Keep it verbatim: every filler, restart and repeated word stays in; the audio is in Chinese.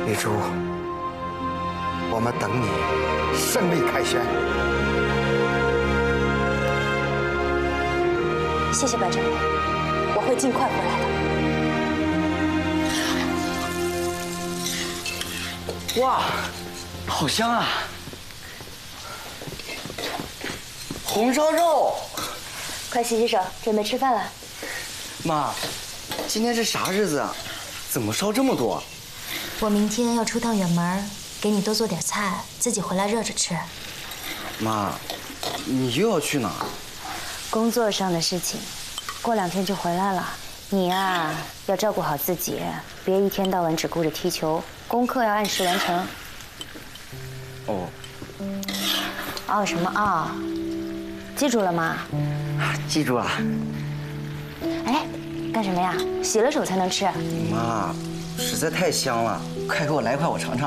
玉珠，我们等你胜利凯旋。 谢谢白掌柜，我会尽快回来的。 哇，好香啊！红烧肉， 快洗洗手，准备吃饭了。 妈，今天是啥日子啊？怎么烧这么多？ 我明天要出趟远门，给你多做点菜，自己回来热着吃。 妈，你又要去哪？ 工作上的事情，过两天就回来了。你呀，要照顾好自己，别一天到晚只顾着踢球，功课要按时完成。 哦。 哦什么哦？记住了吗？ 记住了。 哎，干什么呀？洗了手才能吃。 妈，实在太香了，快给我来一块，我尝尝。